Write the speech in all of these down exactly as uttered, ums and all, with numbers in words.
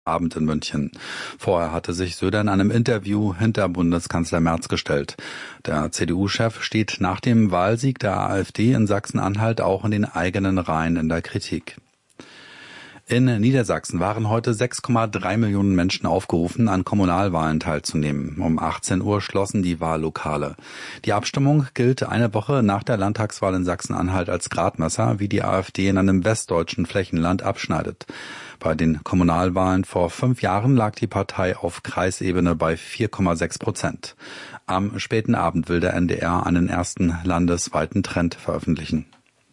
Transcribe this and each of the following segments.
Abend in München. Vorher hatte sich Söder in einem Interview hinter Bundeskanzler Merz gestellt. Der C D U-Chef steht nach dem Wahlsieg der AfD in Sachsen-Anhalt auch in den eigenen Reihen in der Kritik. In Niedersachsen waren heute sechs Komma drei Millionen Menschen aufgerufen, an Kommunalwahlen teilzunehmen. Um achtzehn Uhr schlossen die Wahllokale. Die Abstimmung gilt eine Woche nach der Landtagswahl in Sachsen-Anhalt als Gradmesser, wie die AfD in einem westdeutschen Flächenland abschneidet. Bei den Kommunalwahlen vor fünf Jahren lag die Partei auf Kreisebene bei vier Komma sechs Prozent. Am späten Abend will der N D R einen ersten landesweiten Trend veröffentlichen.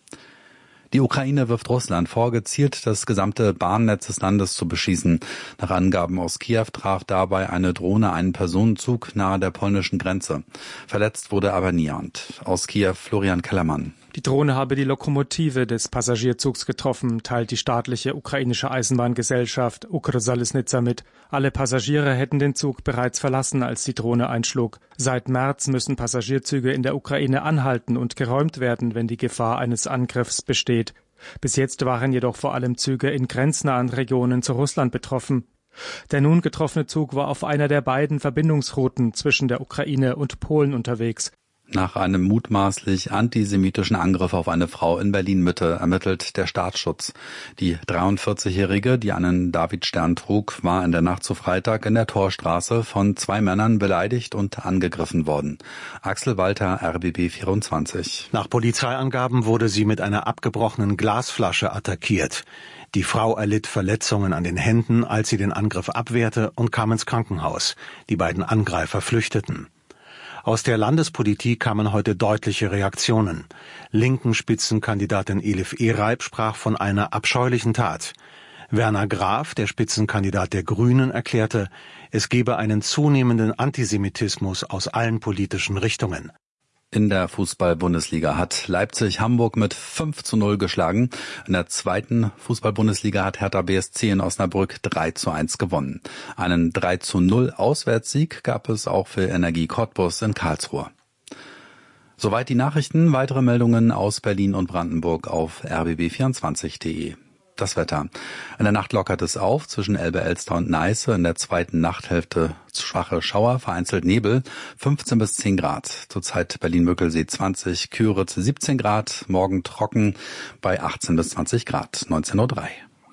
Die Ukraine wirft Russland vor, gezielt das gesamte Bahnnetz des Landes zu beschießen. Nach Angaben aus Kiew traf dabei eine Drohne einen Personenzug nahe der polnischen Grenze. Verletzt wurde aber niemand. Aus Kiew Florian Kellermann. Die Drohne habe die Lokomotive des Passagierzugs getroffen, teilt die staatliche ukrainische Eisenbahngesellschaft Ukrsalisnitsa mit. Alle Passagiere hätten den Zug bereits verlassen, als die Drohne einschlug. Seit März müssen Passagierzüge in der Ukraine anhalten und geräumt werden, wenn die Gefahr eines Angriffs besteht. Bis jetzt waren jedoch vor allem Züge in grenznahen Regionen zu Russland betroffen. Der nun getroffene Zug war auf einer der beiden Verbindungsrouten zwischen der Ukraine und Polen unterwegs. Nach einem mutmaßlich antisemitischen Angriff auf eine Frau in Berlin-Mitte ermittelt der Staatsschutz. Die dreiundvierzigjährige, die einen Davidstern trug, war in der Nacht zu Freitag in der Torstraße von zwei Männern beleidigt und angegriffen worden. Axel Walter, R B B vierundzwanzig. Nach Polizeiangaben wurde sie mit einer abgebrochenen Glasflasche attackiert. Die Frau erlitt Verletzungen an den Händen, als sie den Angriff abwehrte, und kam ins Krankenhaus. Die beiden Angreifer flüchteten. Aus der Landespolitik kamen heute deutliche Reaktionen. Linken Spitzenkandidatin Elif Ereib sprach von einer abscheulichen Tat. Werner Graf, der Spitzenkandidat der Grünen, erklärte, es gebe einen zunehmenden Antisemitismus aus allen politischen Richtungen. In der Fußball-Bundesliga hat Leipzig Hamburg mit fünf zu null geschlagen. In der zweiten Fußball-Bundesliga hat Hertha B S C in Osnabrück drei zu eins gewonnen. Einen drei zu null Auswärtssieg gab es auch für Energie Cottbus in Karlsruhe. Soweit die Nachrichten. Weitere Meldungen aus Berlin und Brandenburg auf r b b vierundzwanzig punkt de. Das Wetter. In der Nacht lockert es auf zwischen Elbe-Elster und Neiße. In der zweiten Nachthälfte schwache Schauer, vereinzelt Nebel, fünfzehn bis zehn Grad. Zurzeit Berlin-Möckelsee zwanzig, Küritz siebzehn Grad, morgen trocken bei achtzehn bis zwanzig Grad, neunzehn Uhr drei.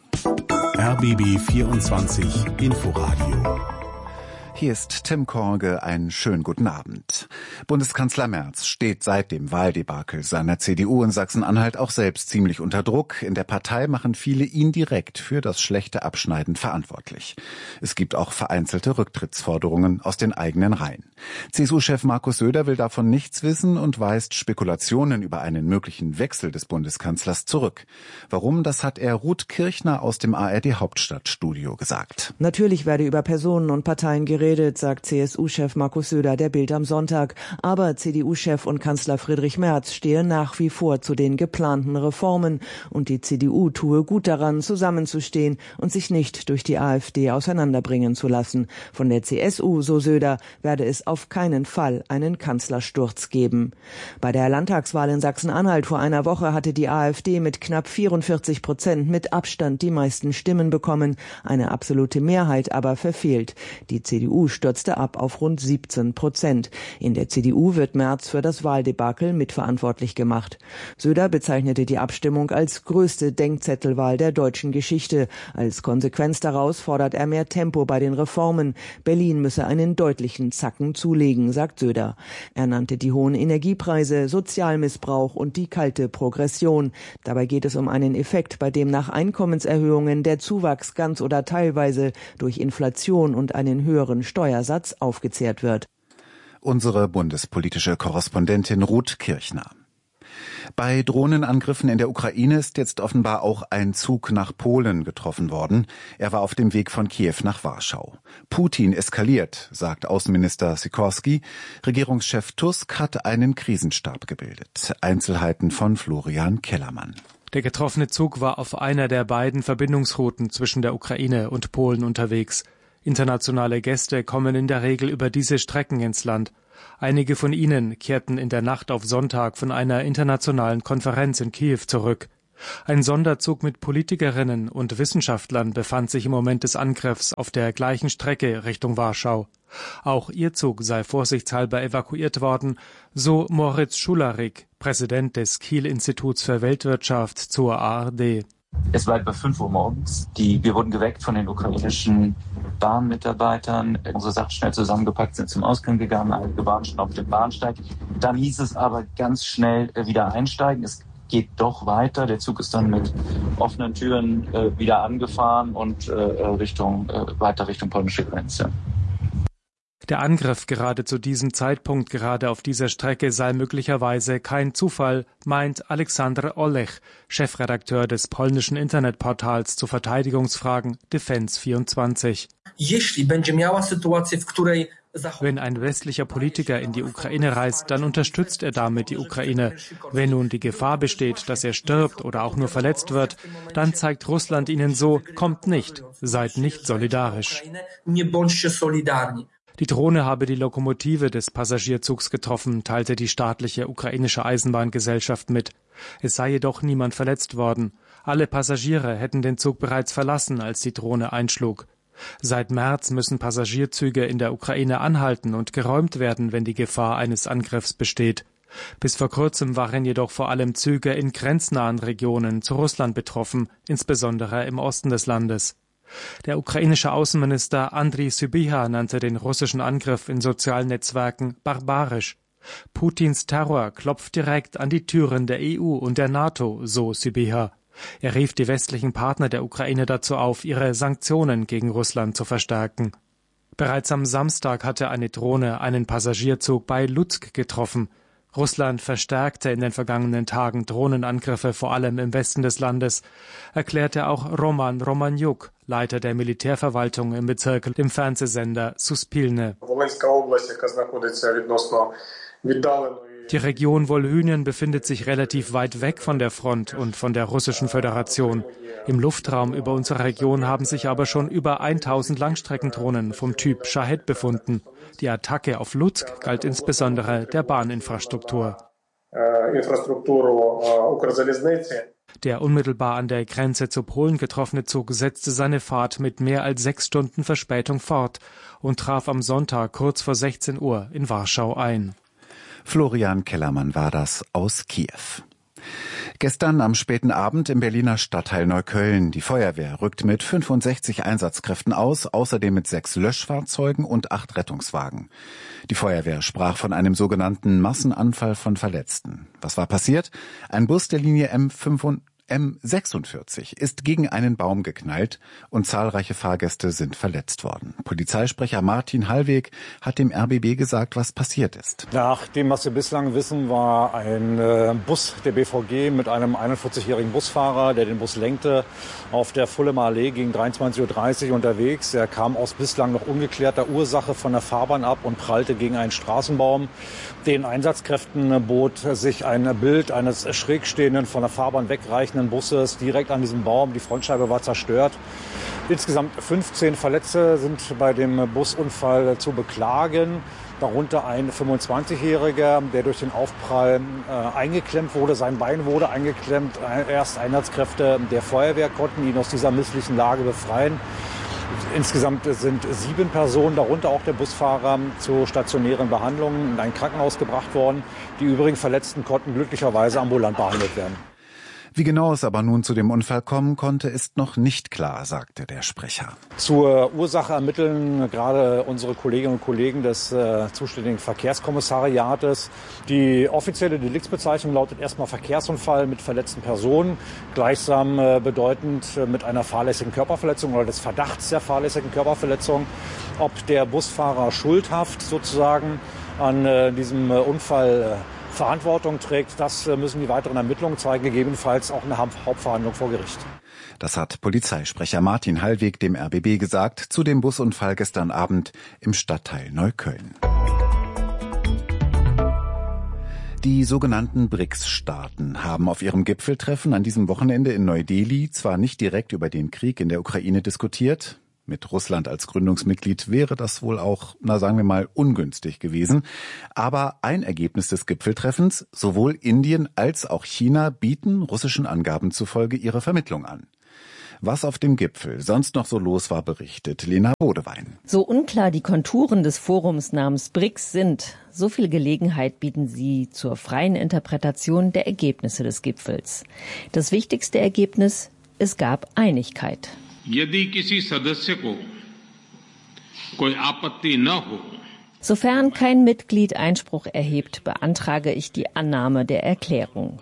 R B B vierundzwanzig Inforadio. Hier ist Tim Korge, einen schönen guten Abend. Bundeskanzler Merz steht seit dem Wahldebakel seiner C D U in Sachsen-Anhalt auch selbst ziemlich unter Druck. In der Partei machen viele ihn direkt für das schlechte Abschneiden verantwortlich. Es gibt auch vereinzelte Rücktrittsforderungen aus den eigenen Reihen. C S U-Chef Markus Söder will davon nichts wissen und weist Spekulationen über einen möglichen Wechsel des Bundeskanzlers zurück. Warum, das hat er Ruth Kirchner aus dem A R D-Hauptstadtstudio gesagt. Natürlich werde über Personen und Parteien geredet, sagt C S U-Chef Markus Söder der Bild am Sonntag. Aber C D U-Chef und Kanzler Friedrich Merz stehe nach wie vor zu den geplanten Reformen. Und die C D U tue gut daran, zusammenzustehen und sich nicht durch die AfD auseinanderbringen zu lassen. Von der C S U, so Söder, werde es auf keinen Fall einen Kanzlersturz geben. Bei der Landtagswahl in Sachsen-Anhalt vor einer Woche hatte die AfD mit knapp vierundvierzig Prozent mit Abstand die meisten Stimmen bekommen. Eine absolute Mehrheit aber verfehlt. Die C D U stürzte ab auf rund siebzehn Prozent. In der C D U wird Merz für das Wahldebakel mitverantwortlich gemacht. Söder bezeichnete die Abstimmung als größte Denkzettelwahl der deutschen Geschichte. Als Konsequenz daraus fordert er mehr Tempo bei den Reformen. Berlin müsse einen deutlichen Zacken zulegen, sagt Söder. Er nannte die hohen Energiepreise, Sozialmissbrauch und die kalte Progression. Dabei geht es um einen Effekt, bei dem nach Einkommenserhöhungen der Zuwachs ganz oder teilweise durch Inflation und einen höheren Steuersatz aufgezehrt wird. Unsere bundespolitische Korrespondentin Ruth Kirchner. Bei Drohnenangriffen in der Ukraine ist jetzt offenbar auch ein Zug nach Polen getroffen worden. Er war auf dem Weg von Kiew nach Warschau. Putin eskaliert, sagt Außenminister Sikorski. Regierungschef Tusk hat einen Krisenstab gebildet. Einzelheiten von Florian Kellermann. Der getroffene Zug war auf einer der beiden Verbindungsrouten zwischen der Ukraine und Polen unterwegs. Internationale Gäste kommen in der Regel über diese Strecken ins Land. Einige von ihnen kehrten in der Nacht auf Sonntag von einer internationalen Konferenz in Kiew zurück. Ein Sonderzug mit Politikerinnen und Wissenschaftlern befand sich im Moment des Angriffs auf der gleichen Strecke Richtung Warschau. Auch ihr Zug sei vorsichtshalber evakuiert worden, so Moritz Schularik, Präsident des Kiel-Instituts für Weltwirtschaft zur A R D. Es war etwa fünf Uhr morgens. Die, wir wurden geweckt von den ukrainischen Bahnmitarbeitern. Unsere Sachen schnell zusammengepackt, sind zum Ausgang gegangen. Einige waren schon auf dem Bahnsteig. Dann hieß es aber ganz schnell äh, wieder einsteigen. Es geht doch weiter. Der Zug ist dann mit offenen Türen äh, wieder angefahren und äh, Richtung, äh, weiter Richtung polnische Grenze. Der Angriff gerade zu diesem Zeitpunkt, gerade auf dieser Strecke, sei möglicherweise kein Zufall, meint Aleksander Olech, Chefredakteur des polnischen Internetportals zu Verteidigungsfragen Defense vierundzwanzig. Wenn ein westlicher Politiker in die Ukraine reist, dann unterstützt er damit die Ukraine. Wenn nun die Gefahr besteht, dass er stirbt oder auch nur verletzt wird, dann zeigt Russland ihnen so, kommt nicht, seid nicht solidarisch. Die Drohne habe die Lokomotive des Passagierzugs getroffen, teilte die staatliche ukrainische Eisenbahngesellschaft mit. Es sei jedoch niemand verletzt worden. Alle Passagiere hätten den Zug bereits verlassen, als die Drohne einschlug. Seit März müssen Passagierzüge in der Ukraine anhalten und geräumt werden, wenn die Gefahr eines Angriffs besteht. Bis vor kurzem waren jedoch vor allem Züge in grenznahen Regionen zu Russland betroffen, insbesondere im Osten des Landes. Der ukrainische Außenminister Andriy Sybiha nannte den russischen Angriff in sozialen Netzwerken barbarisch. Putins Terror klopft direkt an die Türen der E U und der NATO, so Sybiha. Er rief die westlichen Partner der Ukraine dazu auf, ihre Sanktionen gegen Russland zu verstärken. Bereits am Samstag hatte eine Drohne einen Passagierzug bei Lutsk getroffen. Russland verstärkte in den vergangenen Tagen Drohnenangriffe vor allem im Westen des Landes, erklärte auch Roman Romaniuk, Leiter der Militärverwaltung im Bezirk, dem Fernsehsender Suspilne. Die Region Wolhynien befindet sich relativ weit weg von der Front und von der Russischen Föderation. Im Luftraum über unsere Region haben sich aber schon über tausend Langstreckendrohnen vom Typ Shahed befunden. Die Attacke auf Lutsk galt insbesondere der Bahninfrastruktur. Der unmittelbar an der Grenze zu Polen getroffene Zug setzte seine Fahrt mit mehr als sechs Stunden Verspätung fort und traf am Sonntag kurz vor sechzehn Uhr in Warschau ein. Florian Kellermann war das aus Kiew. Gestern am späten Abend im Berliner Stadtteil Neukölln. Die Feuerwehr rückt mit fünfundsechzig Einsatzkräften aus, außerdem mit sechs Löschfahrzeugen und acht Rettungswagen. Die Feuerwehr sprach von einem sogenannten Massenanfall von Verletzten. Was war passiert? Ein Bus der Linie M sechsundvierzig ist gegen einen Baum geknallt und zahlreiche Fahrgäste sind verletzt worden. Polizeisprecher Martin Hallweg hat dem R B B gesagt, was passiert ist. Nach dem, was wir bislang wissen, war ein äh, Bus der B V G mit einem einundvierzigjährigen Busfahrer, der den Bus lenkte, auf der Fullemer Allee gegen dreiundzwanzig Uhr dreißig unterwegs. Er kam aus bislang noch ungeklärter Ursache von der Fahrbahn ab und prallte gegen einen Straßenbaum. Den Einsatzkräften bot sich ein Bild eines schrägstehenden, von der Fahrbahn wegreichenden Busses direkt an diesem Baum. Die Frontscheibe war zerstört. Insgesamt fünfzehn Verletzte sind bei dem Busunfall zu beklagen. Darunter ein fünfundzwanzigjähriger, der durch den Aufprall äh, eingeklemmt wurde. Sein Bein wurde eingeklemmt. Erst Einsatzkräfte der Feuerwehr konnten ihn aus dieser misslichen Lage befreien. Insgesamt sind sieben Personen, darunter auch der Busfahrer, zu stationären Behandlungen in ein Krankenhaus gebracht worden. Die übrigen Verletzten konnten glücklicherweise ambulant behandelt werden. Wie genau es aber nun zu dem Unfall kommen konnte, ist noch nicht klar, sagte der Sprecher. Zur Ursache ermitteln gerade unsere Kolleginnen und Kollegen des äh, zuständigen Verkehrskommissariates. Die offizielle Deliktsbezeichnung lautet erstmal Verkehrsunfall mit verletzten Personen, gleichsam äh, bedeutend äh, mit einer fahrlässigen Körperverletzung oder des Verdachts der fahrlässigen Körperverletzung. Ob der Busfahrer schuldhaft sozusagen an äh, diesem äh, Unfall äh, Verantwortung trägt, das müssen die weiteren Ermittlungen zeigen, gegebenenfalls auch eine Hauptverhandlung vor Gericht. Das hat Polizeisprecher Martin Hallweg dem R B B gesagt zu dem Busunfall gestern Abend im Stadtteil Neukölln. Die sogenannten B R I C S-Staaten haben auf ihrem Gipfeltreffen an diesem Wochenende in Neu-Delhi zwar nicht direkt über den Krieg in der Ukraine diskutiert, Mit Russland als Gründungsmitglied wäre das wohl auch, na sagen wir mal, ungünstig gewesen. Aber ein Ergebnis des Gipfeltreffens, sowohl Indien als auch China bieten russischen Angaben zufolge ihre Vermittlung an. Was auf dem Gipfel sonst noch so los war, berichtet Lena Bodewein. So unklar die Konturen des Forums namens B R I C S sind, so viel Gelegenheit bieten sie zur freien Interpretation der Ergebnisse des Gipfels. Das wichtigste Ergebnis: es gab Einigkeit. Sofern kein Mitglied Einspruch erhebt, beantrage ich die Annahme der Erklärung.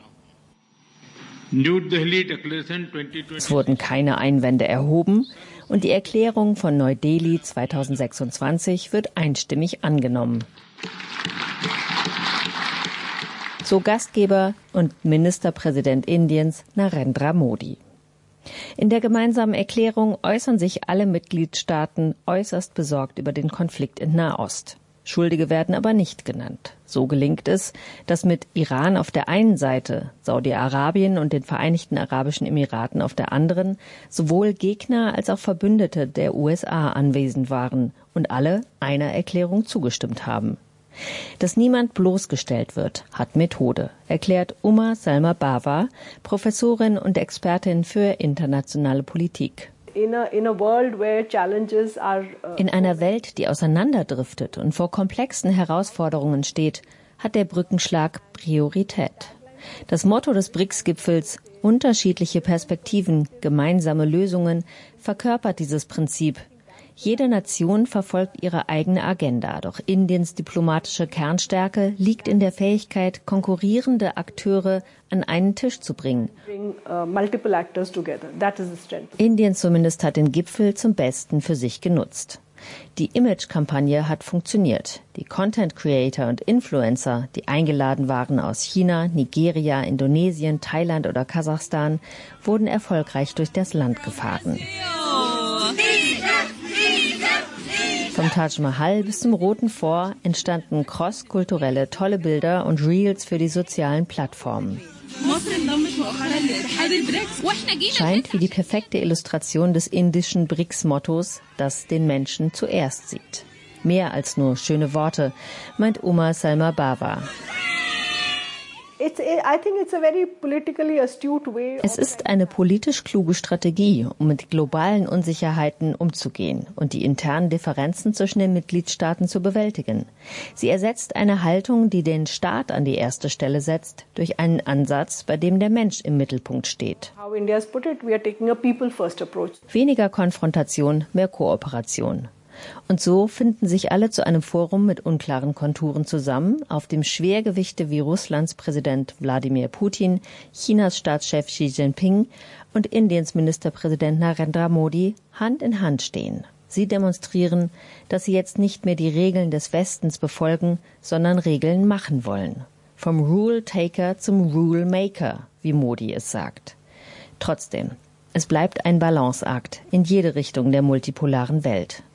Es wurden keine Einwände erhoben und die Erklärung von Neu-Delhi zweitausendsechsundzwanzig wird einstimmig angenommen. So Gastgeber und Ministerpräsident Indiens Narendra Modi. In der gemeinsamen Erklärung äußern sich alle Mitgliedstaaten äußerst besorgt über den Konflikt in Nahost. Schuldige werden aber nicht genannt. So gelingt es, dass mit Iran auf der einen Seite, Saudi-Arabien und den Vereinigten Arabischen Emiraten auf der anderen sowohl Gegner als auch Verbündete der U S A anwesend waren und alle einer Erklärung zugestimmt haben. Dass niemand bloßgestellt wird, hat Methode, erklärt Uma Salma Bawa, Professorin und Expertin für internationale Politik. In einer Welt, die auseinanderdriftet und vor komplexen Herausforderungen steht, hat der Brückenschlag Priorität. Das Motto des B R I C S-Gipfels, unterschiedliche Perspektiven, gemeinsame Lösungen, verkörpert dieses Prinzip. Jede Nation verfolgt ihre eigene Agenda, doch Indiens diplomatische Kernstärke liegt in der Fähigkeit, konkurrierende Akteure an einen Tisch zu bringen. Indien zumindest hat den Gipfel zum Besten für sich genutzt. Die Image-Kampagne hat funktioniert. Die Content-Creator und Influencer, die eingeladen waren aus China, Nigeria, Indonesien, Thailand oder Kasachstan, wurden erfolgreich durch das Land gefahren. Vom Taj Mahal bis zum Roten Fort entstanden cross-kulturelle tolle Bilder und Reels für die sozialen Plattformen. Scheint wie die perfekte Illustration des indischen B R I C S-Mottos, das den Menschen zuerst sieht. Mehr als nur schöne Worte, meint Uma Salma Bawa. Es ist eine politisch kluge Strategie, um mit globalen Unsicherheiten umzugehen und die internen Differenzen zwischen den Mitgliedstaaten zu bewältigen. Sie ersetzt eine Haltung, die den Staat an die erste Stelle setzt, durch einen Ansatz, bei dem der Mensch im Mittelpunkt steht. Weniger Konfrontation, mehr Kooperation. Und so finden sich alle zu einem Forum mit unklaren Konturen zusammen, auf dem Schwergewichte wie Russlands Präsident Wladimir Putin, Chinas Staatschef Xi Jinping und Indiens Ministerpräsident Narendra Modi Hand in Hand stehen. Sie demonstrieren, dass sie jetzt nicht mehr die Regeln des Westens befolgen, sondern Regeln machen wollen. Vom Rule-Taker zum Rule-Maker, wie Modi es sagt. Trotzdem, es bleibt ein Balanceakt in jede Richtung der multipolaren Welt.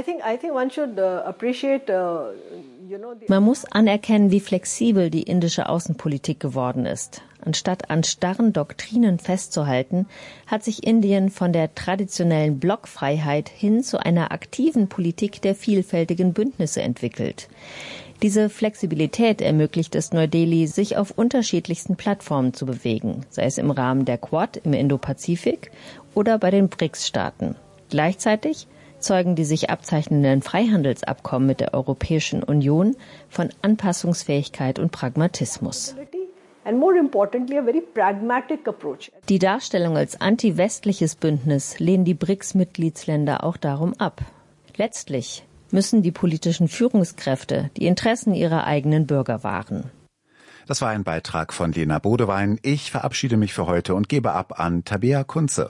Man muss anerkennen, wie flexibel die indische Außenpolitik geworden ist. Anstatt an starren Doktrinen festzuhalten, hat sich Indien von der traditionellen Blockfreiheit hin zu einer aktiven Politik der vielfältigen Bündnisse entwickelt. Diese Flexibilität ermöglicht es Neu-Delhi, sich auf unterschiedlichsten Plattformen zu bewegen, sei es im Rahmen der Quad im Indopazifik oder bei den B R I C S-Staaten. Gleichzeitig zeugen die sich abzeichnenden Freihandelsabkommen mit der Europäischen Union von Anpassungsfähigkeit und Pragmatismus. Die Darstellung als anti-westliches Bündnis lehnen die B R I C S-Mitgliedsländer auch darum ab. Letztlich müssen die politischen Führungskräfte die Interessen ihrer eigenen Bürger wahren. Das war ein Beitrag von Lena Bodewein. Ich verabschiede mich für heute und gebe ab an Tabea Kunze.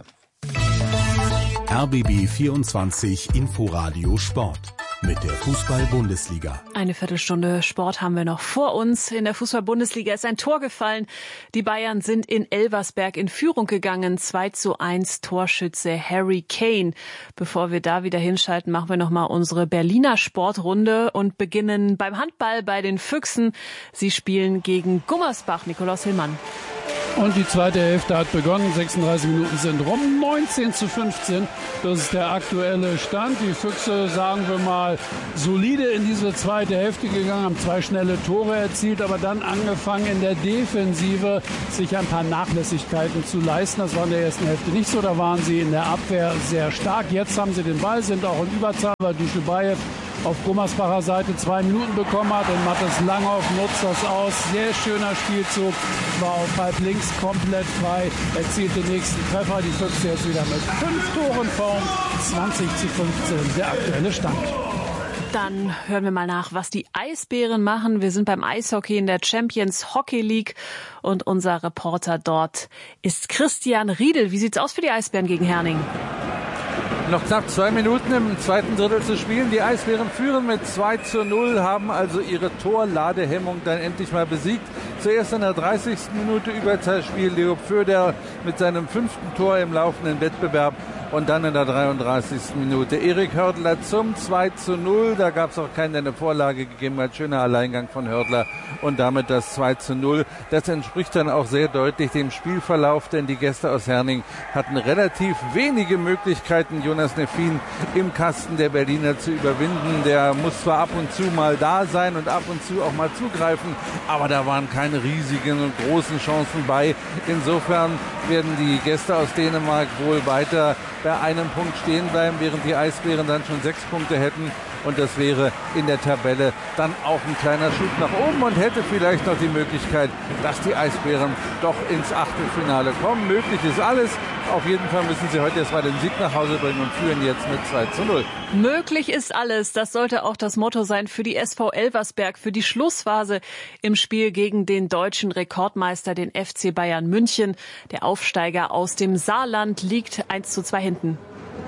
R B B vierundzwanzig Inforadio Sport mit der Fußball-Bundesliga. Eine Viertelstunde Sport haben wir noch vor uns. In der Fußball-Bundesliga ist ein Tor gefallen. Die Bayern sind in Elversberg in Führung gegangen. zwei zu eins Torschütze Harry Kane. Bevor wir da wieder hinschalten, machen wir nochmal unsere Berliner Sportrunde und beginnen beim Handball bei den Füchsen. Sie spielen gegen Gummersbach. Nikolaus Hillmann. Und die zweite Hälfte hat begonnen. sechsunddreißig Minuten sind rum. neunzehn zu fünfzehn. Das ist der aktuelle Stand. Die Füchse, sagen wir mal, solide in diese zweite Hälfte gegangen, haben zwei schnelle Tore erzielt, aber dann angefangen in der Defensive sich ein paar Nachlässigkeiten zu leisten. Das war in der ersten Hälfte nicht so. Da waren sie in der Abwehr sehr stark. Jetzt haben sie den Ball, sind auch in Überzahl, weil Duschebaev auf Gummersbacher Seite zwei Minuten bekommen hat und Mathis Langhoff nutzt das aus. Sehr schöner Spielzug, war auf halb links komplett frei, erzielt den nächsten Treffer. Die Füchse jetzt wieder mit fünf Toren vorn, zwanzig zu fünfzehn, der aktuelle Stand. Dann hören wir mal nach, was die Eisbären machen. Wir sind beim Eishockey in der Champions Hockey League und unser Reporter dort ist Christian Riedel. Wie sieht's aus für die Eisbären gegen Herning? Noch knapp zwei Minuten im zweiten Drittel zu spielen. Die Eisbären führen mit zwei zu null, haben also ihre Torladehemmung dann endlich mal besiegt. Zuerst in der dreißigsten Minute Überzahlspiel Leo Pföder mit seinem fünften Tor im laufenden Wettbewerb. Und dann in der dreiunddreißigsten Minute Erik Hördler zum zwei zu null. Da gab es auch keinen, der eine Vorlage gegeben hat. Schöner Alleingang von Hördler und damit das zwei zu null. Das entspricht dann auch sehr deutlich dem Spielverlauf, denn die Gäste aus Herning hatten relativ wenige Möglichkeiten, Jonas Neffin im Kasten der Berliner zu überwinden. Der muss zwar ab und zu mal da sein und ab und zu auch mal zugreifen, aber da waren keine riesigen und großen Chancen bei. Insofern werden die Gäste aus Dänemark wohl weiter bei einem Punkt stehen bleiben, während die Eisbären dann schon sechs Punkte hätten. Und das wäre in der Tabelle dann auch ein kleiner Schub nach oben und hätte vielleicht noch die Möglichkeit, dass die Eisbären doch ins Achtelfinale kommen. Möglich ist alles. Auf jeden Fall müssen sie heute erstmal den Sieg nach Hause bringen und führen jetzt mit zwei zu null. Möglich ist alles. Das sollte auch das Motto sein für die S V Elversberg, für die Schlussphase im Spiel gegen den deutschen Rekordmeister, den F C Bayern München. Der Aufsteiger aus dem Saarland liegt eins zu zwei hinten.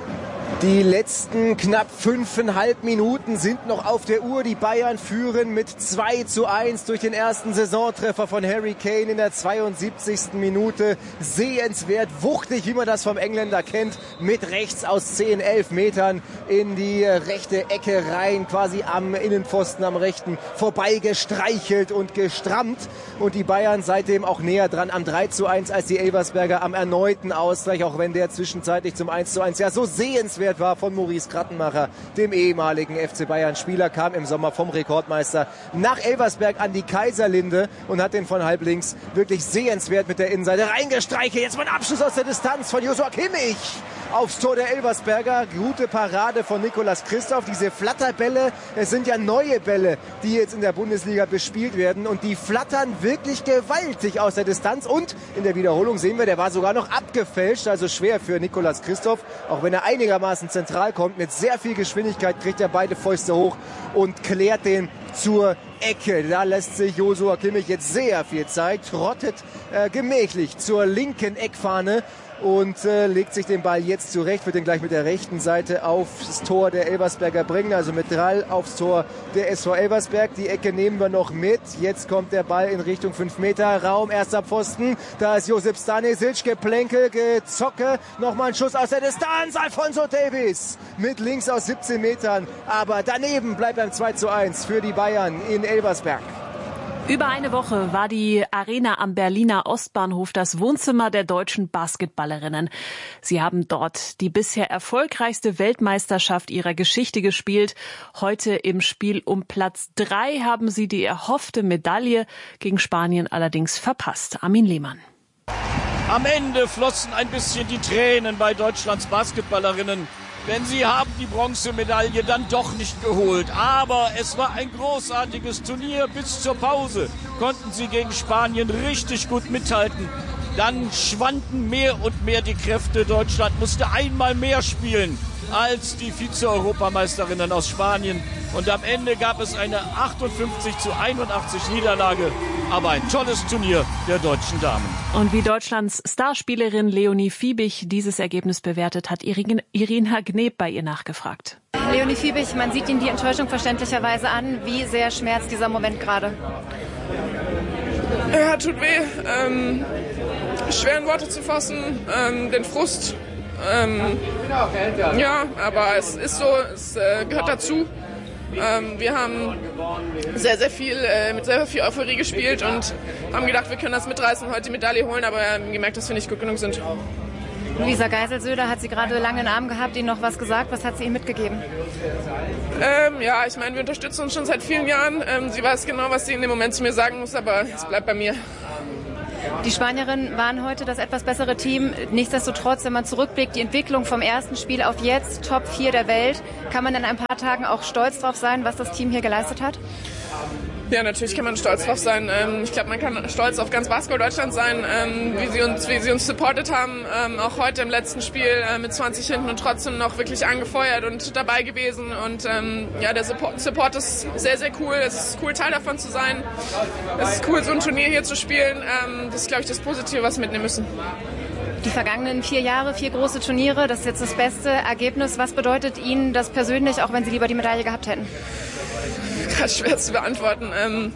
Die letzten knapp fünfeinhalb Minuten sind noch auf der Uhr. Die Bayern führen mit zwei zu eins durch den ersten Saisontreffer von Harry Kane in der zweiundsiebzigsten Minute. Sehenswert, wuchtig, wie man das vom Engländer kennt, mit rechts aus zehn, elf Metern in die rechte Ecke rein, quasi am Innenpfosten, am rechten, vorbei gestreichelt und gestrammt. Und die Bayern seitdem auch näher dran am drei zu eins als die Elversberger am erneuten Ausgleich, auch wenn der zwischenzeitlich zum eins zu eins ja so sehenswert war von Maurice Krattenmacher, dem ehemaligen F C Bayern-Spieler, kam im Sommer vom Rekordmeister nach Elversberg an die Kaiserlinde und hat den von halb links wirklich sehenswert mit der Innenseite reingestreichelt. Jetzt mal ein Abschluss aus der Distanz von Joshua Kimmich aufs Tor der Elversberger. Gute Parade von Nicolas Christoph. Diese Flatterbälle, es sind ja neue Bälle, die jetzt in der Bundesliga bespielt werden und die flattern wirklich gewaltig aus der Distanz und in der Wiederholung sehen wir, der war sogar noch abgefälscht, also schwer für Nicolas Christoph, auch wenn er einigermaßen zentral kommt, mit sehr viel Geschwindigkeit kriegt er beide Fäuste hoch und klärt den zur Ecke. Da lässt sich Joshua Kimmich jetzt sehr viel Zeit, trottet äh, gemächlich zur linken Eckfahne und äh, legt sich den Ball jetzt zurecht, wird den gleich mit der rechten Seite aufs Tor der Elversberger bringen, also mit Drall aufs Tor der S V Elversberg. Die Ecke nehmen wir noch mit. Jetzt kommt der Ball in Richtung fünf Meter Raum, erster Pfosten. Da ist Josip Stanisic, Geplänkel, Gezocke, nochmal ein Schuss aus der Distanz. Alfonso Davies mit links aus siebzehn Metern, aber daneben bleibt beim zwei zu eins für die Bayern in Elversberg. Über eine Woche war die Arena am Berliner Ostbahnhof das Wohnzimmer der deutschen Basketballerinnen. Sie haben dort die bisher erfolgreichste Weltmeisterschaft ihrer Geschichte gespielt. Heute im Spiel um Platz drei haben sie die erhoffte Medaille gegen Spanien allerdings verpasst. Armin Lehmann. Am Ende flossen ein bisschen die Tränen bei Deutschlands Basketballerinnen. Denn sie haben die Bronzemedaille dann doch nicht geholt. Aber es war ein großartiges Turnier. Bis zur Pause konnten sie gegen Spanien richtig gut mithalten. Dann schwanden mehr und mehr die Kräfte. Deutschland musste einmal mehr spielen als die Vize-Europameisterinnen aus Spanien. Und am Ende gab es eine achtundfünfzig zu einundachtzig Niederlage. Aber ein tolles Turnier der deutschen Damen. Und wie Deutschlands Starspielerin Leonie Fiebig dieses Ergebnis bewertet, hat Irina Gneb bei ihr nachgefragt. Leonie Fiebig, man sieht Ihnen die Enttäuschung verständlicherweise an. Wie sehr schmerzt dieser Moment gerade? Ja, tut weh. Ähm, schwer in Worte zu fassen. Ähm, den Frust. Ähm, ja, aber es ist so, es äh, gehört dazu. Ähm, wir haben sehr, sehr viel, äh, mit sehr viel Euphorie gespielt und haben gedacht, wir können das mitreißen und heute die Medaille holen, aber wir haben gemerkt, dass wir nicht gut genug sind. Luisa Geisel-Söder hat sie gerade lange in den Arm gehabt, Ihnen noch was gesagt. Was hat sie Ihnen mitgegeben? Ähm, ja, ich meine, wir unterstützen uns schon seit vielen Jahren. Ähm, sie weiß genau, was sie in dem Moment zu mir sagen muss, aber es bleibt bei mir. Die Spanierinnen waren heute das etwas bessere Team. Nichtsdestotrotz, wenn man zurückblickt, die Entwicklung vom ersten Spiel auf jetzt, Top vier der Welt, kann man in ein paar Tagen auch stolz drauf sein, was das Team hier geleistet hat? Ja, natürlich kann man stolz drauf sein. Ich glaube, man kann stolz auf ganz Basketball Deutschland sein, wie sie uns, wie sie uns supportet haben. Auch heute im letzten Spiel mit zwanzig hinten und trotzdem noch wirklich angefeuert und dabei gewesen. Und ja, der Support ist sehr, sehr cool. Es ist cool, Teil davon zu sein. Es ist cool, so ein Turnier hier zu spielen. Das ist, glaube ich, das Positive, was wir mitnehmen müssen. Die vergangenen vier Jahre, vier große Turniere, das ist jetzt das beste Ergebnis. Was bedeutet Ihnen das persönlich, auch wenn Sie lieber die Medaille gehabt hätten? Gerade schwer zu beantworten. Ähm,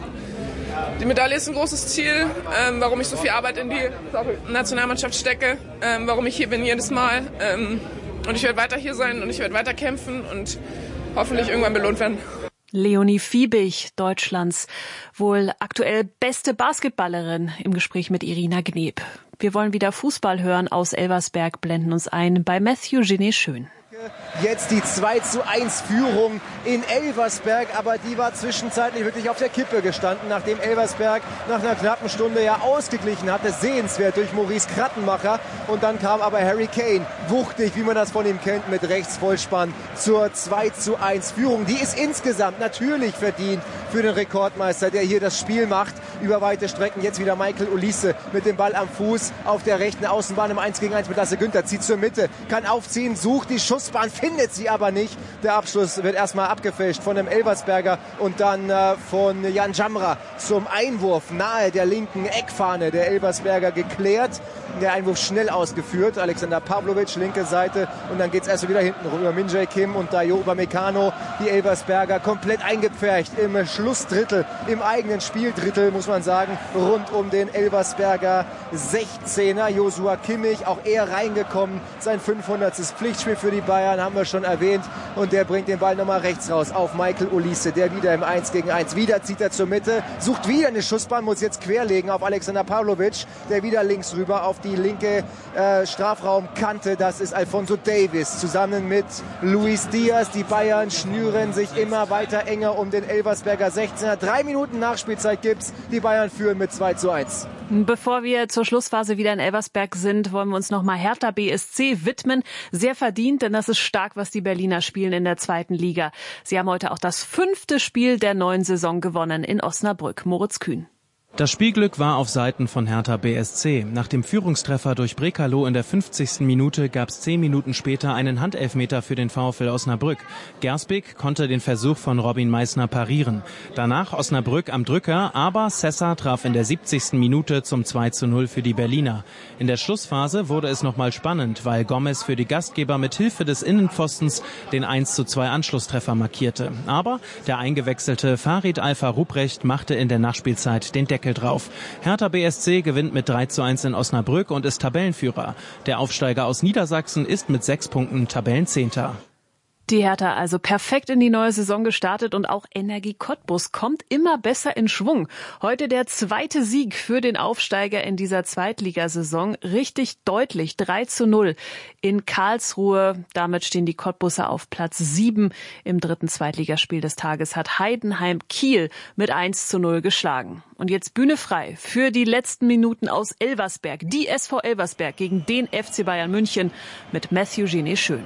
die Medaille ist ein großes Ziel, ähm, warum ich so viel Arbeit in die sorry, Nationalmannschaft stecke, ähm, warum ich hier bin jedes Mal. Ähm, und ich werde weiter hier sein und ich werde weiter kämpfen und hoffentlich irgendwann belohnt werden. Leonie Fiebig, Deutschlands wohl aktuell beste Basketballerin, im Gespräch mit Irina Gneb. Wir wollen wieder Fußball hören aus Elversberg, blenden uns ein bei Matthew Genet Schön. Jetzt die zwei zu eins Führung in Elversberg, aber die war zwischenzeitlich wirklich auf der Kippe gestanden, nachdem Elversberg nach einer knappen Stunde ja ausgeglichen hatte, sehenswert durch Maurice Krattenmacher. Und dann kam aber Harry Kane, wuchtig, wie man das von ihm kennt, mit Rechtsvollspann zur zwei zu eins Führung. Die ist insgesamt natürlich verdient für den Rekordmeister, der hier das Spiel macht über weite Strecken. Jetzt wieder Michael Olise mit dem Ball am Fuß auf der rechten Außenbahn im eins gegen eins mit Lasse Günther, zieht zur Mitte, kann aufziehen, sucht die Schussbahn, findet sie aber nicht. Der Abschluss wird erstmal abgefälscht von dem Elversberger und dann äh, von Jan Jamra zum Einwurf nahe der linken Eckfahne der Elversberger geklärt. Der Einwurf schnell ausgeführt. Alexander Pavlovic, linke Seite. Und dann geht es erst wieder hinten rüber. Min-Jae Kim und Dayo Upamecano. Die Elversberger komplett eingepfercht im Schlussdrittel, im eigenen Spieldrittel, muss man sagen, rund um den Elversberger sechzehner. Joshua Kimmich, auch er reingekommen. Sein fünfhundertstes Pflichtspiel für die Bayern, haben wir schon erwähnt. Und der bringt den Ball nochmal rechts raus auf Michael Olise. Der wieder im eins gegen eins. Wieder zieht er zur Mitte, sucht wieder eine Schussbahn, muss jetzt querlegen auf Alexander Pavlovic. Der wieder links rüber auf die linke äh, Strafraumkante. Das ist Alphonso Davies zusammen mit Luis Diaz. Die Bayern schnüren sich immer weiter enger um den Elversberger sechzehner. Drei Minuten Nachspielzeit gibt's. Die Bayern führen mit zwei zu eins. Bevor wir zur Schlussphase wieder in Elversberg sind, wollen wir uns nochmal Hertha B S C widmen. Sehr verdient, denn das ist stark, was die Berliner spielen in der zweiten Liga. Sie haben heute auch das fünfte Spiel der neuen Saison gewonnen in Osnabrück. Moritz Kühn. Das Spielglück war auf Seiten von Hertha B S C. Nach dem Führungstreffer durch Brekalo in der fünfzigsten Minute gab es zehn Minuten später einen Handelfmeter für den VfL Osnabrück. Gersbeck konnte den Versuch von Robin Meissner parieren. Danach Osnabrück am Drücker, aber Sessa traf in der siebzigsten Minute zum zwei zu null für die Berliner. In der Schlussphase wurde es nochmal spannend, weil Gomez für die Gastgeber mit Hilfe des Innenpfostens den eins zu zwei Anschlusstreffer markierte. Aber der eingewechselte Farid Alpha Ruprecht machte in der Nachspielzeit den Deckel drauf. Hertha B S C gewinnt mit drei zu eins in Osnabrück und ist Tabellenführer. Der Aufsteiger aus Niedersachsen ist mit sechs Punkten Tabellenzehnter. Die Hertha also perfekt in die neue Saison gestartet und auch Energie Cottbus kommt immer besser in Schwung. Heute der zweite Sieg für den Aufsteiger in dieser Zweitligasaison. Richtig deutlich, drei zu null in Karlsruhe. Damit stehen die Cottbuser auf Platz sieben. Im dritten Zweitligaspiel des Tages hat Heidenheim Kiel mit eins zu null geschlagen. Und jetzt Bühne frei für die letzten Minuten aus Elversberg. Die S V Elversberg gegen den F C Bayern München mit Matthew Genet Schön.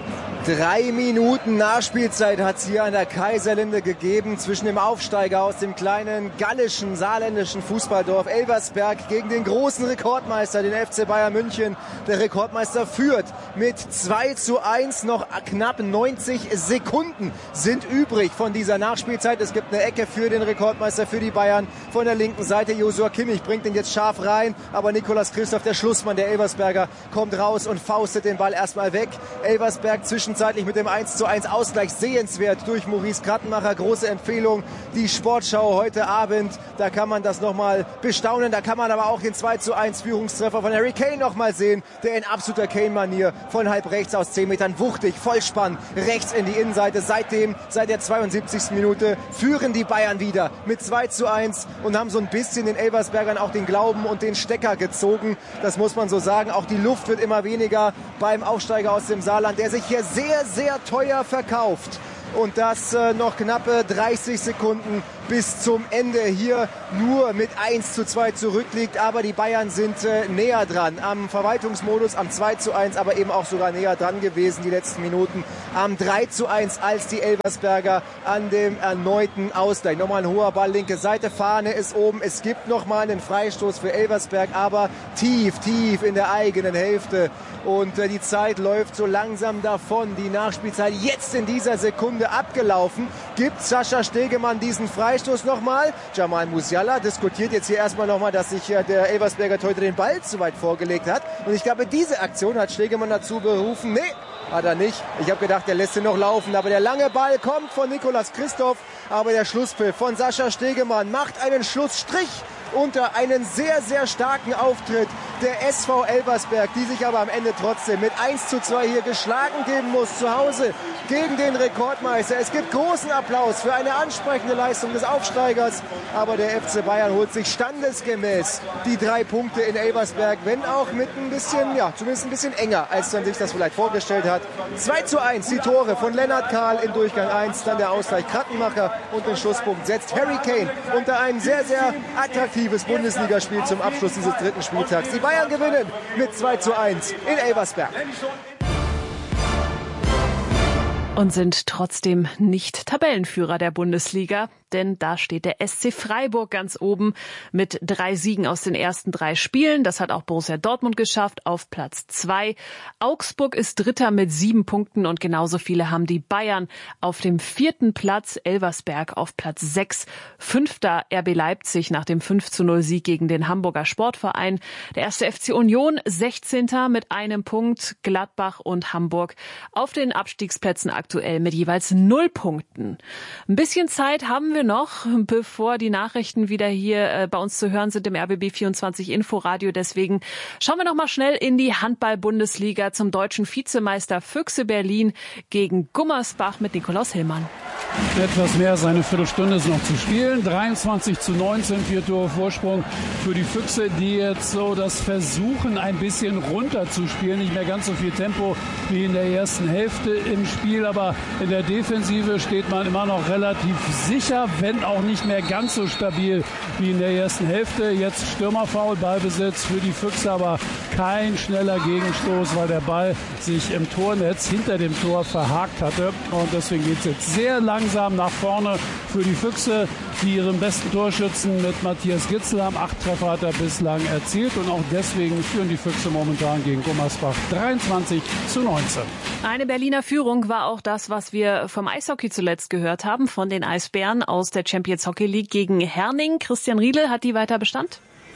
Drei Minuten Nachspielzeit hat es hier an der Kaiserlinde gegeben zwischen dem Aufsteiger aus dem kleinen gallischen, saarländischen Fußballdorf Elversberg gegen den großen Rekordmeister, den F C Bayern München. Der Rekordmeister führt mit zwei zu eins. Noch knapp neunzig Sekunden sind übrig von dieser Nachspielzeit. Es gibt eine Ecke für den Rekordmeister, für die Bayern. Von der linken Seite Joshua Kimmich bringt den jetzt scharf rein. Aber Nikolas Christoph, der Schlussmann der Elversberger, kommt raus und faustet den Ball erstmal weg. Elversberg zwischen zwischenzeitlich mit dem eins zu eins Ausgleich sehenswert durch Maurice Krattenmacher. Große Empfehlung, die Sportschau heute Abend. Da kann man das nochmal bestaunen. Da kann man aber auch den zwei zu eins Führungstreffer von Harry Kane nochmal sehen, der in absoluter Kane-Manier von halb rechts aus zehn Metern wuchtig, Vollspann, rechts in die Innenseite. Seitdem, seit der zweiundsiebzigsten Minute, führen die Bayern wieder mit zwei zu eins und haben so ein bisschen den Elversbergern auch den Glauben und den Stecker gezogen. Das muss man so sagen. Auch die Luft wird immer weniger beim Aufsteiger aus dem Saarland, der sich hier sehr, sehr teuer verkauft. Und das äh, noch knappe dreißig Sekunden bis zum Ende hier nur mit eins zu zwei zurückliegt. Aber die Bayern sind äh, näher dran am Verwaltungsmodus, am zwei zu eins, aber eben auch sogar näher dran gewesen die letzten Minuten. Am drei zu eins als die Elversberger an dem erneuten Ausgleich. Nochmal ein hoher Ball, linke Seite, Fahne ist oben. Es gibt nochmal einen Freistoß für Elversberg, aber tief, tief in der eigenen Hälfte. Und äh, die Zeit läuft so langsam davon. Die Nachspielzeit jetzt in dieser Sekunde abgelaufen. Gibt Sascha Stegemann diesen Freistoß nochmal? Jamal Musiala diskutiert jetzt hier erstmal nochmal, dass sich äh, der Elversberger heute den Ball zu weit vorgelegt hat. Und ich glaube, diese Aktion hat Stegemann dazu berufen. Nee, hat er nicht. Ich habe gedacht, der lässt ihn noch laufen. Aber der lange Ball kommt von Nicolas Christoph. Aber der Schlusspfiff von Sascha Stegemann macht einen Schlussstrich unter einen sehr, sehr starken Auftritt der S V Elversberg, die sich aber am Ende trotzdem mit eins zu zwei hier geschlagen geben muss, zu Hause gegen den Rekordmeister. Es gibt großen Applaus für eine ansprechende Leistung des Aufsteigers, aber der F C Bayern holt sich standesgemäß die drei Punkte in Elversberg, wenn auch mit ein bisschen, ja, zumindest ein bisschen enger, als man sich das vielleicht vorgestellt hat. zwei zu eins, die Tore von Lennart Kahl in Durchgang eins, dann der Ausgleich Krattenmacher und den Schlusspunkt setzt Harry Kane unter ein sehr, sehr attraktives Bundesligaspiel zum Abschluss dieses dritten Spieltags. Die Bayern gewinnen mit zwei zu eins in Elversberg. Und sind trotzdem nicht Tabellenführer der Bundesliga, denn da steht der S C Freiburg ganz oben mit drei Siegen aus den ersten drei Spielen. Das hat auch Borussia Dortmund geschafft auf Platz zwei. Augsburg ist Dritter mit sieben Punkten und genauso viele haben die Bayern auf dem vierten Platz. Elversberg auf Platz sechs. Fünfter R B Leipzig nach dem fünf zu null Sieg gegen den Hamburger Sportverein. Der erste F C Union sechzehnter mit einem Punkt. Gladbach und Hamburg auf den Abstiegsplätzen aktuell mit jeweils null Punkten. Ein bisschen Zeit haben wir noch, bevor die Nachrichten wieder hier bei uns zu hören sind im R B B vierundzwanzig Inforadio. Deswegen schauen wir noch mal schnell in die Handball-Bundesliga zum deutschen Vizemeister Füchse Berlin gegen Gummersbach mit Nikolaus Hillmann. Etwas mehr als eine Viertelstunde ist noch zu spielen. dreiundzwanzig zu neunzehn, vier Tore Vorsprung für die Füchse, die jetzt so das versuchen, ein bisschen runter zu spielen. Nicht mehr ganz so viel Tempo wie in der ersten Hälfte im Spiel, aber in der Defensive steht man immer noch relativ sicher, wenn auch nicht mehr ganz so stabil wie in der ersten Hälfte. Jetzt Stürmerfoul, Ballbesitz für die Füchse, aber kein schneller Gegenstoß, weil der Ball sich im Tornetz hinter dem Tor verhakt hatte. Und deswegen geht es jetzt sehr langsam nach vorne für die Füchse, die ihren besten Torschützen mit Matthias Gitzel haben. Acht Treffer hat er bislang erzielt und auch deswegen führen die Füchse momentan gegen Gummersbach dreiundzwanzig zu neunzehn. Eine Berliner Führung war auch das, was wir vom Eishockey zuletzt gehört haben, von den Eisbären aus der Champions Hockey League gegen Herning. Christian Riedel, hat die weiter Bestand?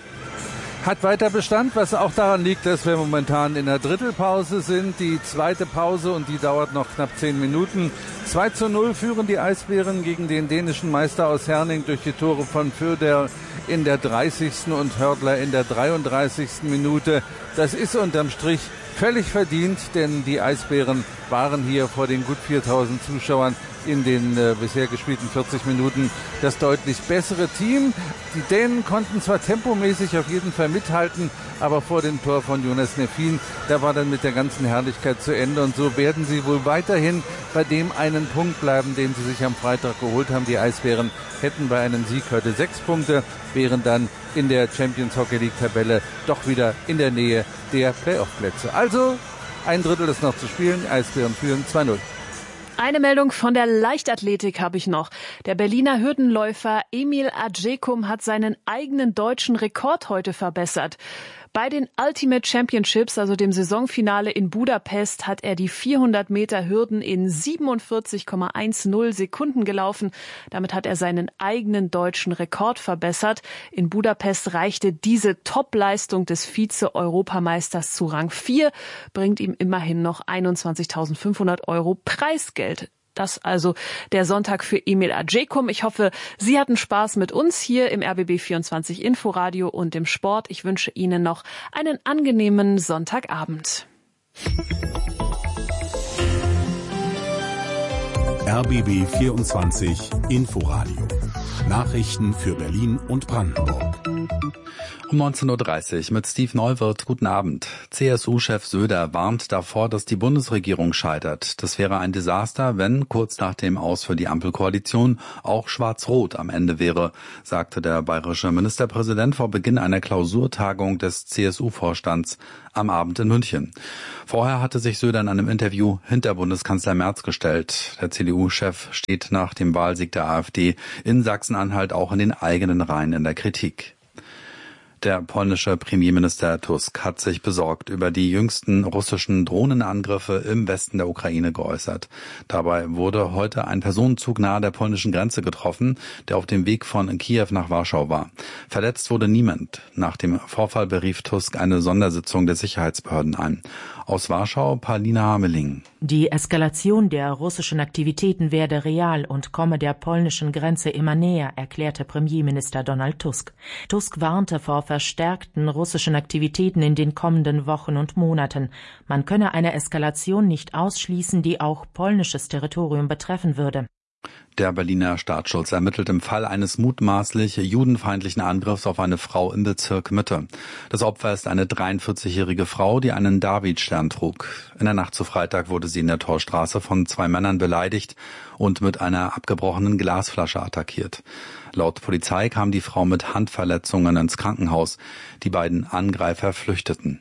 Hat weiter Bestand, was auch daran liegt, dass wir momentan in der Drittelpause sind. Die zweite Pause und die dauert noch knapp zehn Minuten. zwei zu null führen die Eisbären gegen den dänischen Meister aus Herning durch die Tore von Föder in der dreißigsten und Hördler in der dreiunddreißigsten Minute. Das ist unterm Strich völlig verdient, denn die Eisbären waren hier vor den gut viertausend Zuschauern in den äh, bisher gespielten vierzig Minuten das deutlich bessere Team. Die Dänen konnten zwar tempomäßig auf jeden Fall mithalten, aber vor dem Tor von Jonas Neffin, da war dann mit der ganzen Herrlichkeit zu Ende. Und so werden sie wohl weiterhin bei dem einen Punkt bleiben, den sie sich am Freitag geholt haben. Die Eisbären hätten bei einem Sieg heute sechs Punkte, wären dann in der Champions Hockey League Tabelle doch wieder in der Nähe der Playoff-Plätze. Also ein Drittel ist noch zu spielen. Die Eisbären führen zwei null. Eine Meldung von der Leichtathletik habe ich noch. Der Berliner Hürdenläufer Emil Adjekum hat seinen eigenen deutschen Rekord heute verbessert. Bei den Ultimate Championships, also dem Saisonfinale in Budapest, hat er die vierhundert Meter Hürden in siebenundvierzig Komma zehn Sekunden gelaufen. Damit hat er seinen eigenen deutschen Rekord verbessert. In Budapest reichte diese Top-Leistung des Vize-Europameisters zu Rang vier, bringt ihm immerhin noch einundzwanzigtausendfünfhundert Euro Preisgeld. Das also der Sonntag für Emil Acecum. Ich hoffe, Sie hatten Spaß mit uns hier im R B B vierundzwanzig Inforadio und im Sport. Ich wünsche Ihnen noch einen angenehmen Sonntagabend. R B B vierundzwanzig Inforadio. Nachrichten für Berlin und Brandenburg. Um neunzehn Uhr dreißig mit Steve Neuwirth. Guten Abend. C S U-Chef Söder warnt davor, dass die Bundesregierung scheitert. Das wäre ein Desaster, wenn kurz nach dem Aus für die Ampelkoalition auch Schwarz-Rot am Ende wäre, sagte der bayerische Ministerpräsident vor Beginn einer Klausurtagung des C S U-Vorstands am Abend in München. Vorher hatte sich Söder in einem Interview hinter Bundeskanzler Merz gestellt. Der C D U-Chef steht nach dem Wahlsieg der AfD in Sachsen-Anhalt auch in den eigenen Reihen in der Kritik. Der polnische Premierminister Tusk hat sich besorgt über die jüngsten russischen Drohnenangriffe im Westen der Ukraine geäußert. Dabei wurde heute ein Personenzug nahe der polnischen Grenze getroffen, der auf dem Weg von Kiew nach Warschau war. Verletzt wurde niemand. Nach dem Vorfall berief Tusk eine Sondersitzung der Sicherheitsbehörden ein. Aus Warschau, Paulina Hameling. Die Eskalation der russischen Aktivitäten werde real und komme der polnischen Grenze immer näher, erklärte Premierminister Donald Tusk. Tusk warnte vor verstärkten russischen Aktivitäten in den kommenden Wochen und Monaten. Man könne eine Eskalation nicht ausschließen, die auch polnisches Territorium betreffen würde. Der Berliner Staatsschutz ermittelt im Fall eines mutmaßlich judenfeindlichen Angriffs auf eine Frau im Bezirk Mitte. Das Opfer ist eine dreiundvierzigjährige Frau, die einen Davidstern trug. In der Nacht zu Freitag wurde sie in der Torstraße von zwei Männern beleidigt und mit einer abgebrochenen Glasflasche attackiert. Laut Polizei kam die Frau mit Handverletzungen ins Krankenhaus. Die beiden Angreifer flüchteten.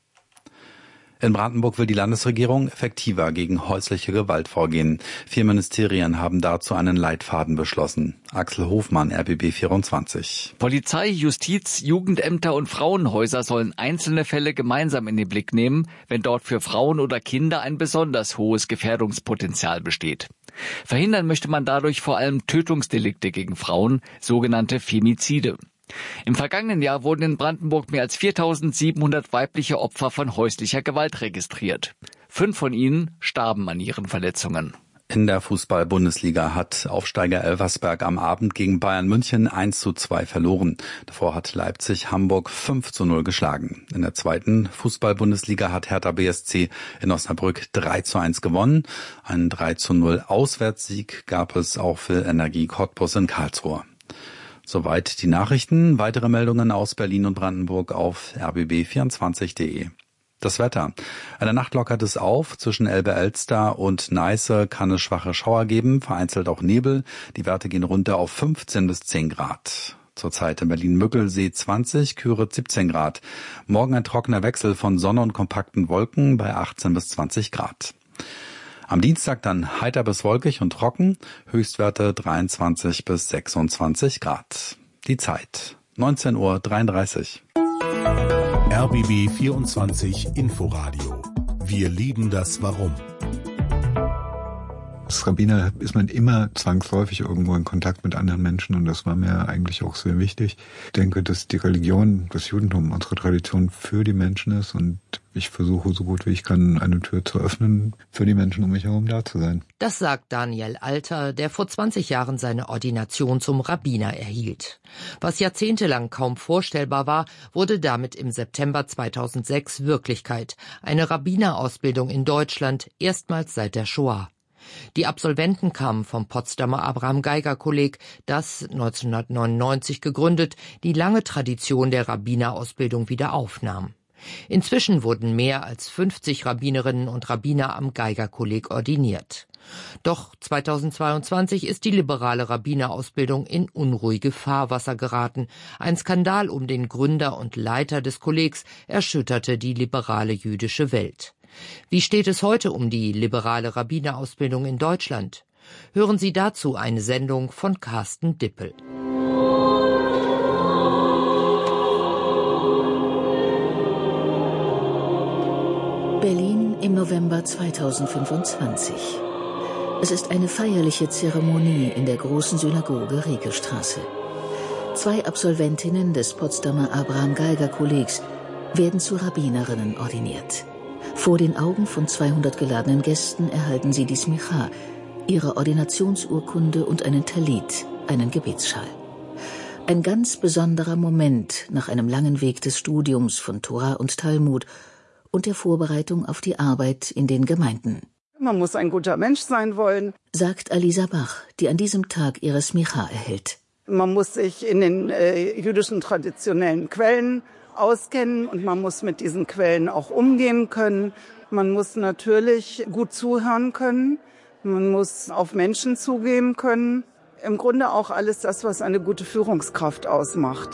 In Brandenburg will die Landesregierung effektiver gegen häusliche Gewalt vorgehen. Vier Ministerien haben dazu einen Leitfaden beschlossen. Axel Hofmann, R B B vierundzwanzig. Polizei, Justiz, Jugendämter und Frauenhäuser sollen einzelne Fälle gemeinsam in den Blick nehmen, wenn dort für Frauen oder Kinder ein besonders hohes Gefährdungspotenzial besteht. Verhindern möchte man dadurch vor allem Tötungsdelikte gegen Frauen, sogenannte Femizide. Im vergangenen Jahr wurden in Brandenburg mehr als viertausendsiebenhundert weibliche Opfer von häuslicher Gewalt registriert. Fünf von ihnen starben an ihren Verletzungen. In der Fußball-Bundesliga hat Aufsteiger Elversberg am Abend gegen Bayern München eins zu zwei verloren. Davor hat Leipzig Hamburg fünf zu null geschlagen. In der zweiten Fußball-Bundesliga hat Hertha B S C in Osnabrück drei zu eins gewonnen. Einen drei zu null Auswärtssieg gab es auch für Energie Cottbus in Karlsruhe. Soweit die Nachrichten. Weitere Meldungen aus Berlin und Brandenburg auf r b b vierundzwanzig punkt de. Das Wetter. In der Nacht lockert es auf. Zwischen Elbe-Elster und Neiße kann es schwache Schauer geben, vereinzelt auch Nebel. Die Werte gehen runter auf fünfzehn bis zehn Grad. Zurzeit in Berlin-Müggelsee zwanzig, Küritz siebzehn Grad. Morgen ein trockener Wechsel von Sonne und kompakten Wolken bei achtzehn bis zwanzig Grad. Am Dienstag dann heiter bis wolkig und trocken, Höchstwerte dreiundzwanzig bis sechsundzwanzig Grad. Die Zeit neunzehn Uhr dreiunddreißig. R B B vierundzwanzig Inforadio. Wir lieben das Warum. Als Rabbiner ist man immer zwangsläufig irgendwo in Kontakt mit anderen Menschen und das war mir eigentlich auch sehr wichtig. Ich denke, dass die Religion, das Judentum, unsere Tradition für die Menschen ist und ich versuche so gut wie ich kann, eine Tür zu öffnen für die Menschen um mich herum da zu sein. Das sagt Daniel Alter, der vor zwanzig Jahren seine Ordination zum Rabbiner erhielt. Was jahrzehntelang kaum vorstellbar war, wurde damit im September zweitausendsechs Wirklichkeit. Eine Rabbinerausbildung in Deutschland, erstmals seit der Shoah. Die Absolventen kamen vom Potsdamer Abraham-Geiger-Kolleg, das neunzehnhundertneunundneunzig gegründet, die lange Tradition der Rabbinerausbildung wieder aufnahm. Inzwischen wurden mehr als fünfzig Rabbinerinnen und Rabbiner am Geiger-Kolleg ordiniert. Doch zweitausendzweiundzwanzig ist die liberale Rabbinerausbildung in unruhige Fahrwasser geraten. Ein Skandal um den Gründer und Leiter des Kollegs erschütterte die liberale jüdische Welt. Wie steht es heute um die liberale Rabbinerausbildung in Deutschland? Hören Sie dazu eine Sendung von Carsten Dippel. Berlin im November zweitausendfünfundzwanzig. Es ist eine feierliche Zeremonie in der großen Synagoge Rekestraße. Zwei Absolventinnen des Potsdamer Abraham-Geiger-Kollegs werden zu Rabbinerinnen ordiniert. Vor den Augen von zweihundert geladenen Gästen erhalten sie die Smicha, ihre Ordinationsurkunde und einen Talit, einen Gebetsschal. Ein ganz besonderer Moment nach einem langen Weg des Studiums von Tora und Talmud und der Vorbereitung auf die Arbeit in den Gemeinden. Man muss ein guter Mensch sein wollen, sagt Alisa Bach, die an diesem Tag ihre Smicha erhält. Man muss sich in den äh, jüdischen traditionellen Quellen auskennen und man muss mit diesen Quellen auch umgehen können. Man muss natürlich gut zuhören können. Man muss auf Menschen zugehen können. Im Grunde auch alles das, was eine gute Führungskraft ausmacht.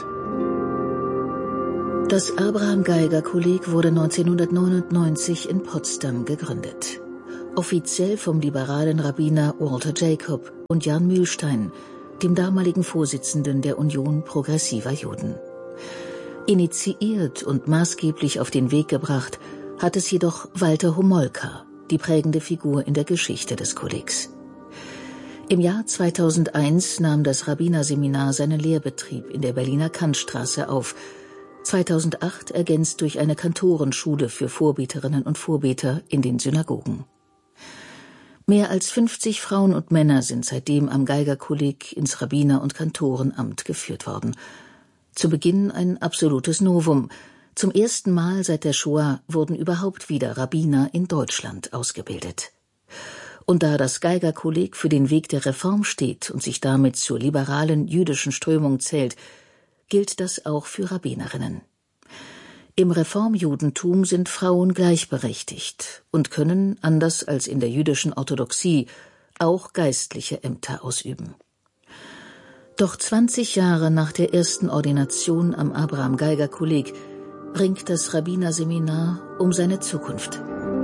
Das Abraham-Geiger-Kolleg wurde neunzehnhundertneunundneunzig in Potsdam gegründet. Offiziell vom liberalen Rabbiner Walter Jacob und Jan Mühlstein, dem damaligen Vorsitzenden der Union Progressiver Juden. Initiiert und maßgeblich auf den Weg gebracht hat es jedoch Walter Homolka, die prägende Figur in der Geschichte des Kollegs. Im Jahr zweitausendeins nahm das Rabbinerseminar seinen Lehrbetrieb in der Berliner Kantstraße auf, zweitausendacht ergänzt durch eine Kantorenschule für Vorbeterinnen und Vorbeter in den Synagogen. Mehr als fünfzig Frauen und Männer sind seitdem am Geigerkolleg ins Rabbiner- und Kantorenamt geführt worden. Zu Beginn ein absolutes Novum. Zum ersten Mal seit der Shoah wurden überhaupt wieder Rabbiner in Deutschland ausgebildet. Und da das Geigerkolleg für den Weg der Reform steht und sich damit zur liberalen jüdischen Strömung zählt, gilt das auch für Rabbinerinnen. Im Reformjudentum sind Frauen gleichberechtigt und können, anders als in der jüdischen Orthodoxie, auch geistliche Ämter ausüben. Doch zwanzig Jahre nach der ersten Ordination am Abraham-Geiger-Kolleg ringt das Rabbinerseminar um seine Zukunft.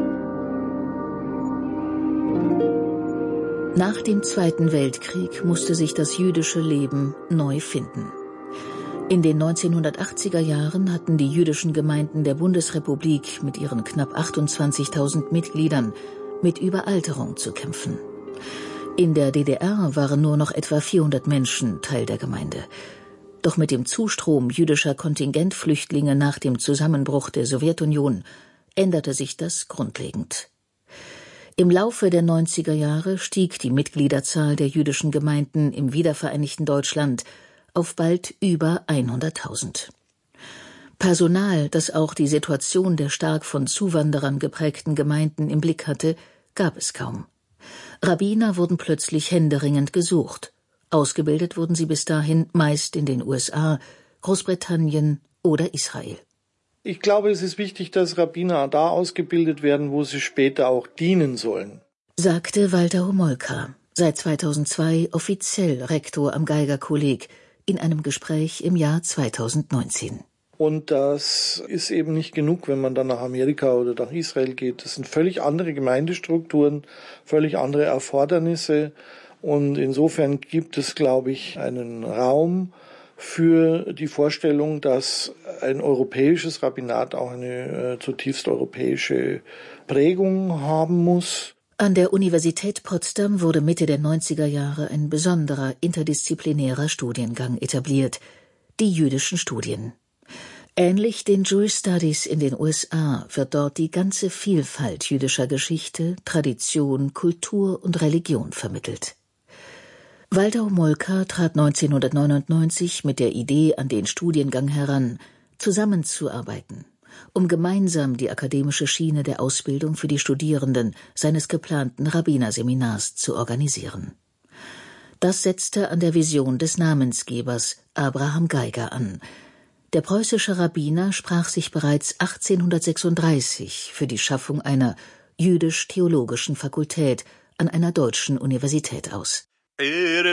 Nach dem Zweiten Weltkrieg musste sich das jüdische Leben neu finden. In den neunzehnhundertachtziger Jahren hatten die jüdischen Gemeinden der Bundesrepublik mit ihren knapp achtundzwanzigtausend Mitgliedern mit Überalterung zu kämpfen. In der D D R waren nur noch etwa vierhundert Menschen Teil der Gemeinde. Doch mit dem Zustrom jüdischer Kontingentflüchtlinge nach dem Zusammenbruch der Sowjetunion änderte sich das grundlegend. Im Laufe der neunziger Jahre stieg die Mitgliederzahl der jüdischen Gemeinden im wiedervereinigten Deutschland auf bald über hunderttausend. Personal, das auch die Situation der stark von Zuwanderern geprägten Gemeinden im Blick hatte, gab es kaum. Rabbiner wurden plötzlich händeringend gesucht. Ausgebildet wurden sie bis dahin meist in den U S A, Großbritannien oder Israel. Ich glaube, es ist wichtig, dass Rabbiner da ausgebildet werden, wo sie später auch dienen sollen, sagte Walter Homolka, seit zweitausendzwei offiziell Rektor am Geigerkolleg, in einem Gespräch im Jahr zweitausendneunzehn. Und das ist eben nicht genug, wenn man dann nach Amerika oder nach Israel geht. Das sind völlig andere Gemeindestrukturen, völlig andere Erfordernisse. Und insofern gibt es, glaube ich, einen Raum für die Vorstellung, dass ein europäisches Rabbinat auch eine äh, zutiefst europäische Prägung haben muss. An der Universität Potsdam wurde Mitte der neunziger Jahre ein besonderer interdisziplinärer Studiengang etabliert, die jüdischen Studien. Ähnlich den Jewish Studies in den U S A wird dort die ganze Vielfalt jüdischer Geschichte, Tradition, Kultur und Religion vermittelt. Walter Homolka trat neunzehnhundertneunundneunzig mit der Idee an den Studiengang heran, zusammenzuarbeiten, um gemeinsam die akademische Schiene der Ausbildung für die Studierenden seines geplanten Rabbinerseminars zu organisieren. Das setzte an der Vision des Namensgebers Abraham Geiger an. Der preußische Rabbiner sprach sich bereits achtzehnhundertsechsunddreißig für die Schaffung einer jüdisch-theologischen Fakultät an einer deutschen Universität aus.